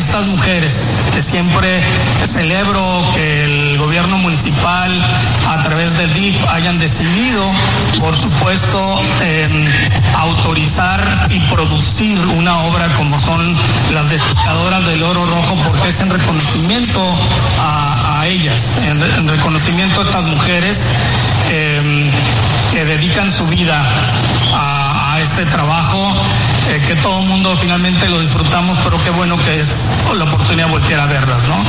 estas mujeres, que siempre celebro que el gobierno municipal a través del DIF hayan decidido, por supuesto, autorizar y producir una obra como son las despicadoras del Oro Rojo, porque es en reconocimiento a ellas, en reconocimiento a estas mujeres que dedican su vida a este trabajo, que todo el mundo finalmente lo disfrutamos, pero qué bueno que es la oportunidad de voltear a verlas, ¿no?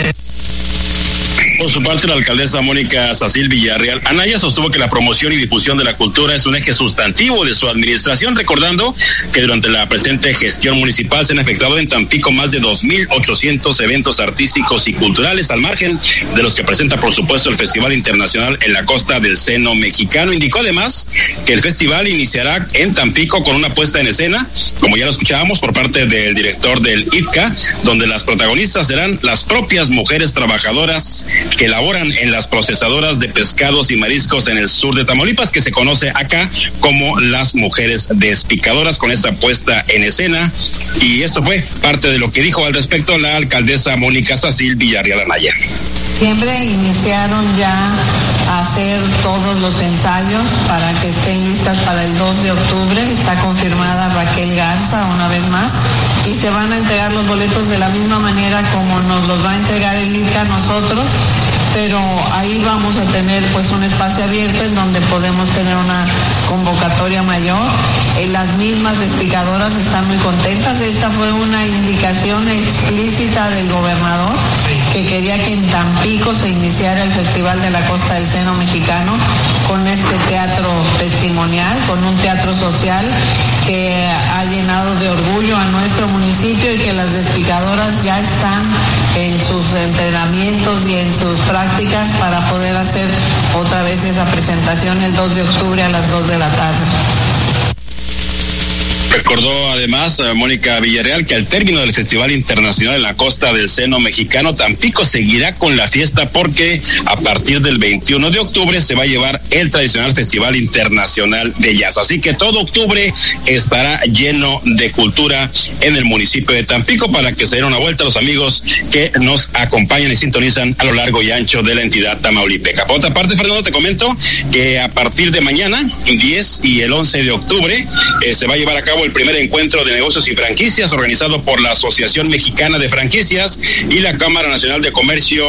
Por su parte, la alcaldesa Mónica Sacil Villarreal Anaya sostuvo que la promoción y difusión de la cultura es un eje sustantivo de su administración, recordando que durante la presente gestión municipal se han efectuado en Tampico más de 2,800 eventos artísticos y culturales, al margen de los que presenta, por supuesto, el Festival Internacional en la Costa del Seno Mexicano. Indicó además que el festival iniciará en Tampico con una puesta en escena, como ya lo escuchábamos, por parte del director del ITCA, donde las protagonistas serán las propias mujeres trabajadoras que laboran en las procesadoras de pescados y mariscos en el sur de Tamaulipas, que se conoce acá como las mujeres despicadoras, con esta puesta en escena. Y esto fue parte de lo que dijo al respecto la alcaldesa Mónica Sacil Villarreal Anaya. Siempre iniciaron ya a hacer todos los ensayos para que estén listas para el 2 de octubre. Está confirmada Raquel Garza una vez más, y se van a entregar los boletos de la misma manera como nos los va a entregar el ITCA a nosotros, pero ahí vamos a tener pues un espacio abierto en donde podemos tener una convocatoria mayor. Las mismas despicadoras están muy contentas. Esta fue una indicación explícita del gobernador, que quería que en Tampico se iniciara el Festival de la Costa del Seno Mexicano con este teatro testimonial, con un teatro social que ha llenado de orgullo a nuestro municipio, y que las despicadoras ya están en sus entrenamientos y en sus prácticas para poder hacer otra vez esa presentación el 2 de octubre a las 2 de la tarde. Recordó además Mónica Villarreal que al término del Festival Internacional en la Costa del Seno Mexicano, Tampico seguirá con la fiesta, porque a partir del 21 de octubre se va a llevar el tradicional Festival Internacional de Jazz. Así que todo octubre estará lleno de cultura en el municipio de Tampico, para que se den una vuelta los amigos que nos acompañan y sintonizan a lo largo y ancho de la entidad tamaulipeca. Por otra parte, Fernando, te comento que a partir de mañana, 10 y el 11 de octubre, se va a llevar a cabo el primer encuentro de negocios y franquicias organizado por la Asociación Mexicana de Franquicias y la Cámara Nacional de Comercio.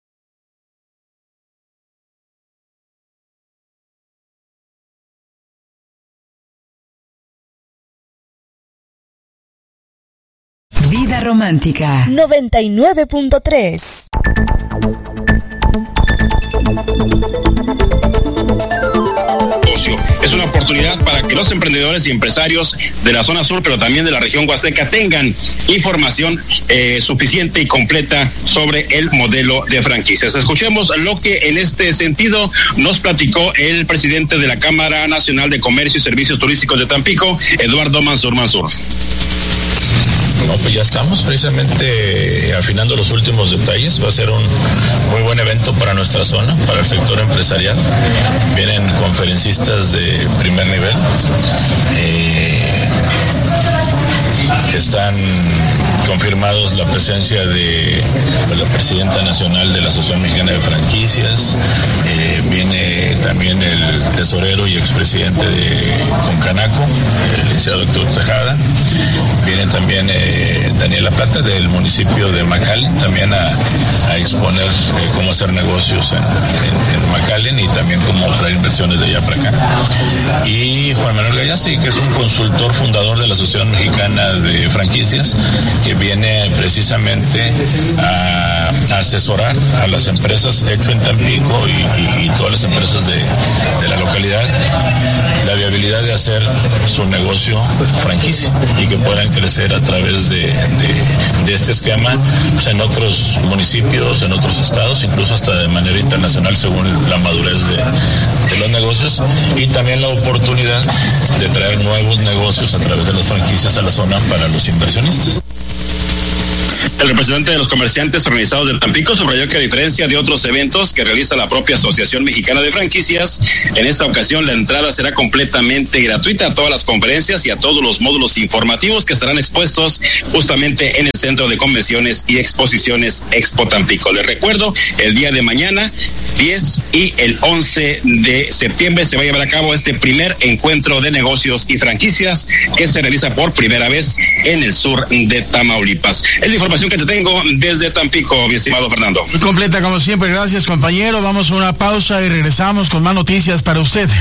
Vida Romántica 99.3. Es una oportunidad para que los emprendedores y empresarios de la zona sur, pero también de la región huasteca, tengan información suficiente y completa sobre el modelo de franquicias. Escuchemos lo que en este sentido nos platicó el presidente de la Cámara Nacional de Comercio y Servicios Turísticos de Tampico, Eduardo Mansur. No, pues ya estamos precisamente afinando los últimos detalles. Va a ser un muy buen evento para nuestra zona, para el sector empresarial. Vienen conferencistas de primer nivel. Están confirmados la presencia de la presidenta nacional de la Asociación Mexicana de Franquicias. Viene también el tesorero y expresidente de Concanaco, el licenciado Héctor Tejada. Viene también Daniela Plata del municipio de McAllen, también a exponer cómo hacer negocios en McAllen, y también cómo traer inversiones de allá para acá. Y Juan Manuel Gallassi, que es un consultor fundador de la Asociación Mexicana de Franquicias, que viene precisamente a asesorar a las empresas hecho en Tampico y todas las empresas de la localidad la viabilidad de hacer su negocio franquicia y que puedan crecer a través de este esquema, pues, en otros municipios, en otros estados, incluso hasta de manera internacional según la madurez de los negocios, y también la oportunidad de traer nuevos negocios a través de las franquicias a la zona para los inversionistas. El representante de los comerciantes organizados de Tampico subrayó que a diferencia de otros eventos que realiza la propia Asociación Mexicana de Franquicias, en esta ocasión la entrada será completamente gratuita a todas las conferencias y a todos los módulos informativos que estarán expuestos justamente en el Centro de Convenciones y Exposiciones Expo Tampico. Les recuerdo, el día de mañana, 10 y el 11 de septiembre se va a llevar a cabo este primer encuentro de negocios y franquicias que se realiza por primera vez en el sur de Tamaulipas. Es la información que te tengo desde Tampico, mi estimado Fernando. Muy completa como siempre, gracias compañero. Vamos a una pausa y regresamos con más noticias para usted.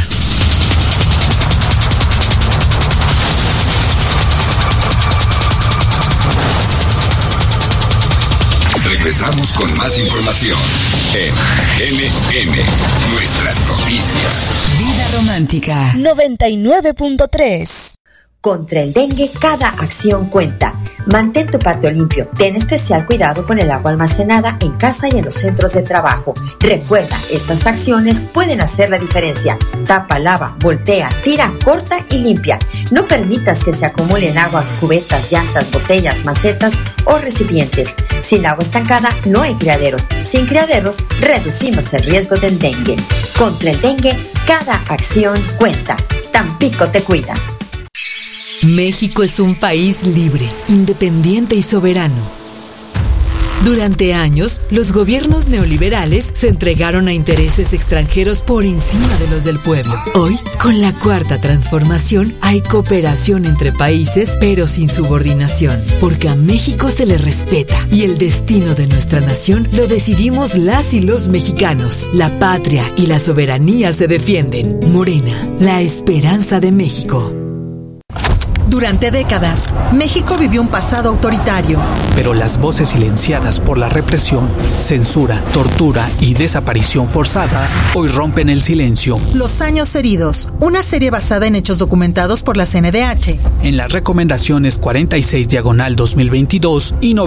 Regresamos con más información en LM, nuestras noticias. Vida romántica 99.3. Contra el dengue, cada acción cuenta. Mantén tu patio limpio. Ten especial cuidado con el agua almacenada en casa y en los centros de trabajo. Recuerda, estas acciones pueden hacer la diferencia. Tapa, lava, voltea, tira, corta y limpia. No permitas que se acumulen agua en cubetas, llantas, botellas, macetas o recipientes. Sin agua estancada no hay criaderos. Sin criaderos reducimos el riesgo del dengue. Contra el dengue, cada acción cuenta. Tampico te cuida. México es un país libre, independiente y soberano. Durante años, los gobiernos neoliberales se entregaron a intereses extranjeros por encima de los del pueblo. Hoy, con la Cuarta Transformación, hay cooperación entre países, pero sin subordinación, porque a México se le respeta y el destino de nuestra nación lo decidimos las y los mexicanos. La patria y la soberanía se defienden. Morena, la esperanza de México. Durante décadas, México vivió un pasado autoritario. Pero las voces silenciadas por la represión, censura, tortura y desaparición forzada hoy rompen el silencio. Los años heridos, una serie basada en hechos documentados por la CNDH. En las recomendaciones 46/2022 y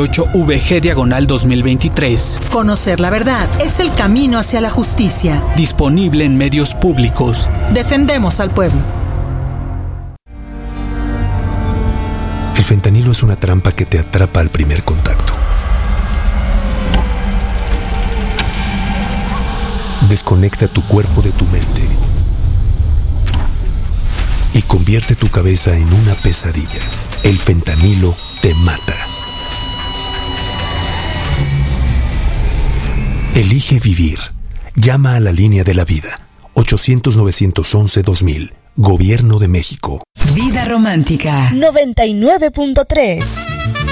98/VG/2023. Conocer la verdad es el camino hacia la justicia. Disponible en medios públicos. Defendemos al pueblo. El fentanilo es una trampa que te atrapa al primer contacto. Desconecta tu cuerpo de tu mente y convierte tu cabeza en una pesadilla. El fentanilo te mata. Elige vivir. Llama a la línea de la vida. 800-911-2000. Gobierno de México. Vida romántica 99.3.